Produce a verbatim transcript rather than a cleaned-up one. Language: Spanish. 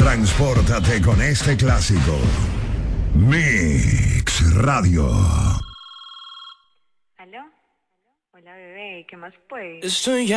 Transpórtate con este clásico. Mix Radio. ¿Aló? Hola, bebé, ¿qué más pues? Estoy